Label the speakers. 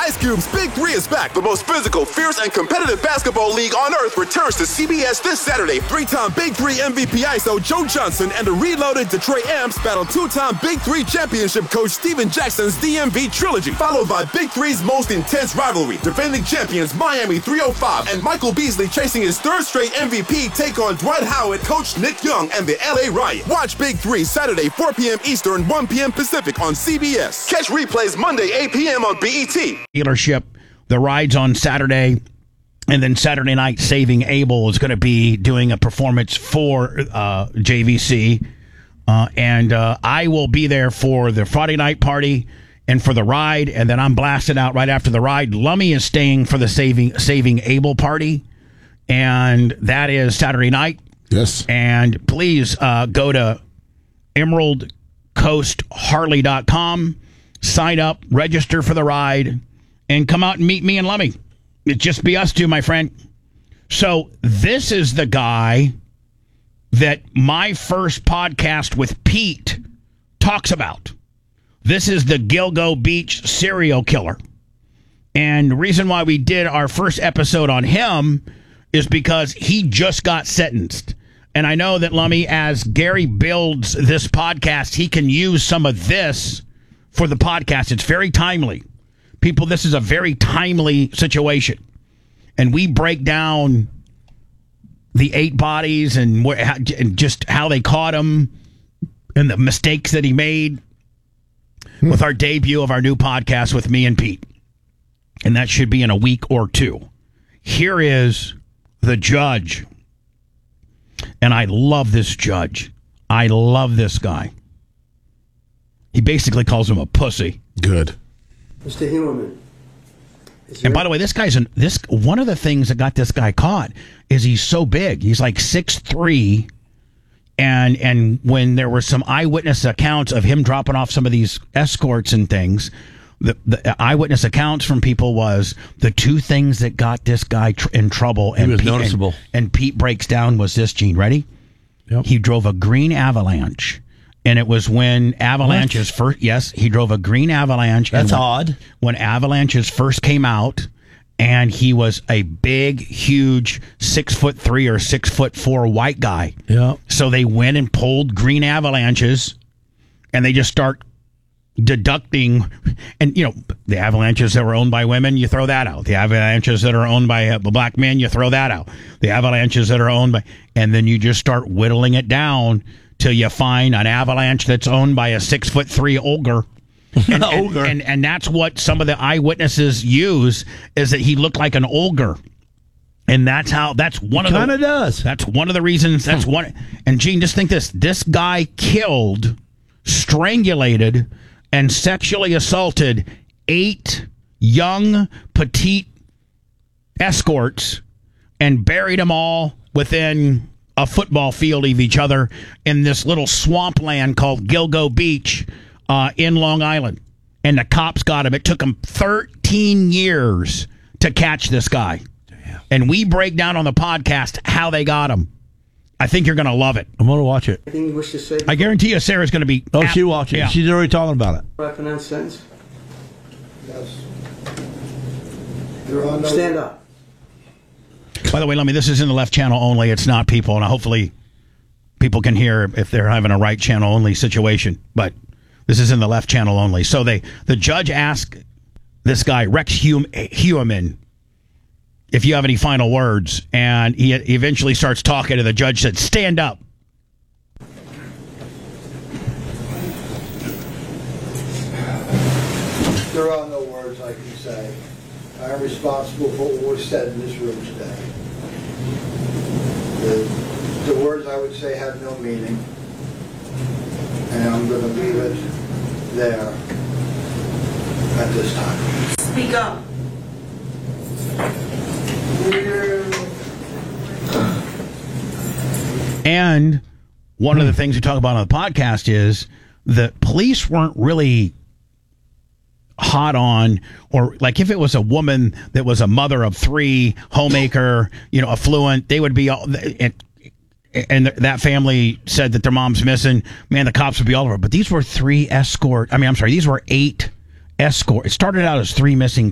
Speaker 1: Ice Cube's Big Three is back. The most physical, fierce, and competitive basketball league on earth returns to CBS this Saturday. Three-time Big Three MVP ISO Joe Johnson and the reloaded Detroit Amps battle two-time Big Three championship coach Steven Jackson's DMV trilogy, followed by Big Three's most intense rivalry. Defending champions Miami 305 and Michael Beasley chasing his third straight MVP take on Dwight Howard, coach Nick Young, and the LA Riot. Watch Big Three Saturday, 4 p.m. Eastern, 1 p.m. Pacific on CBS. Catch replays Monday, 8 p.m. on BET.
Speaker 2: Dealership, the ride's on Saturday, and then Saturday night, Saving Abel is going to be doing a performance for JVC, and I will be there for the Friday night party and for the ride, and then I'm blasted out right after the ride. Lummy is staying for the Saving Abel party, and that is Saturday night.
Speaker 3: Yes.
Speaker 2: And please go to EmeraldCoastHarley.com, sign up, register for the ride, and come out and meet me and Lummy. It'd just be us two, my friend. So this is the guy that my first podcast with Pete talks about. This is the Gilgo Beach serial killer. And the reason why we did our first episode on him is because he just got sentenced. And I know that, Lummy, as Gary builds this podcast, he can use some of this for the podcast. It's very timely. People, this is a very timely situation. And we break down the 8 bodies and just how they caught him and the mistakes that he made with our debut of our new podcast with me and Pete. And that should be in a week or two. Here is the judge. And I love this judge. I love this guy. He basically calls him a pussy.
Speaker 3: Good.
Speaker 4: Mr. Heuermann.
Speaker 2: And by the way, this guy's one of the things that got this guy caught is he's so big. He's like 6'3", and when there were some eyewitness accounts of him dropping off some of these escorts and things, the eyewitness accounts from people was the two things that got this guy in trouble. And
Speaker 5: he was
Speaker 2: Pete,
Speaker 5: noticeable.
Speaker 2: And Pete breaks down was this, Gene. Ready?
Speaker 5: Yep.
Speaker 2: He drove a green Avalanche. And it was when Avalanches first... Yes, he drove a green Avalanche.
Speaker 5: That's odd.
Speaker 2: When Avalanches first came out, and he was a big, huge 6'3" or 6'4" white guy.
Speaker 5: Yeah.
Speaker 2: So they went and pulled green Avalanches, and they just start deducting... And, you know, the Avalanches that were owned by women, you throw that out. The Avalanches that are owned by black men, you throw that out. The Avalanches that are owned by... And then you just start whittling it down till you find an Avalanche that's owned by a 6'3" ogre. And that's what some of the eyewitnesses use, is that he looked like an ogre. And that's one of the reasons. That's one. And Gene, just think this guy killed, strangulated, and sexually assaulted 8 young, petite escorts and buried them all within a football field of each other in this little swampland called Gilgo Beach in Long Island. And the cops got him. It took them 13 years to catch this guy. Damn. And we break down on the podcast how they got him. I think you're going to love it.
Speaker 5: I'm going to watch it.
Speaker 4: Anything you wish to say?
Speaker 2: I guarantee you Sarah's going to be...
Speaker 5: Oh, she watching.
Speaker 2: Yeah.
Speaker 5: She's already talking about it.
Speaker 4: I pronounce sentence?
Speaker 6: Yes.
Speaker 4: Stand up.
Speaker 2: By the way, let me. This is in the left channel only. It's not people, and hopefully people can hear if they're having a right channel only situation. But this is in the left channel only. So the judge asked this guy, Rex Heuermann, if you have any final words, and he eventually starts talking, and the judge said, "Stand up."
Speaker 6: There are no words I can say. I am responsible for what was said in this room today. The words I would say have no meaning, and I'm going to leave it there at this time.
Speaker 4: Speak up.
Speaker 2: And one of the things we talk about on the podcast is that police weren't really hot on, or like if it was a woman that was a mother of 3, homemaker, affluent, they would be all, and that family said that their mom's missing, man, the cops would be all over. But these were 8 escort. It started out as 3 missing